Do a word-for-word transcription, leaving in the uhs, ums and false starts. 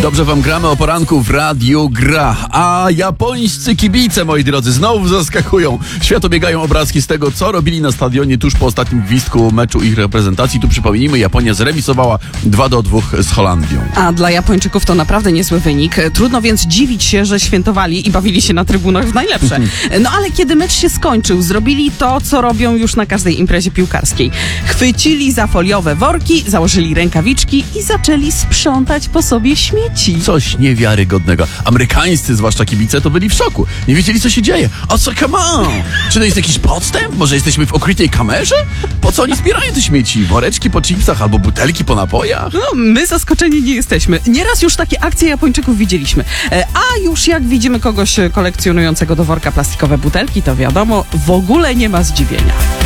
Dobrze wam gramy o poranku w Radiu Gra. A japońscy kibice, moi drodzy, znowu zaskakują. Świat obiegają obrazki z tego, co robili na stadionie tuż po ostatnim gwizdku meczu ich reprezentacji. Tu przypomnijmy, Japonia zremisowała dwa do dwóch z Holandią. A dla Japończyków to naprawdę niezły wynik. Trudno więc dziwić się, że świętowali i bawili się na trybunach w najlepsze. No ale kiedy mecz się skończył, zrobili to, co robią już na każdej imprezie piłkarskiej. Chwycili za foliowe worki, założyli rękawiczki i zaczęli sprzątać po sobie śmieci. Coś niewiarygodnego. Amerykańscy, zwłaszcza kibice, to byli w szoku. Nie wiedzieli, co się dzieje. O co, come on? Czy to jest jakiś podstęp? Może jesteśmy w ukrytej kamerze? Po co oni zbierają te śmieci? Woreczki po chipsach albo butelki po napojach? No, my zaskoczeni nie jesteśmy. Nieraz już takie akcje Japończyków widzieliśmy. E, a już jak widzimy kogoś kolekcjonującego do worka plastikowe butelki, to wiadomo, w ogóle nie ma zdziwienia.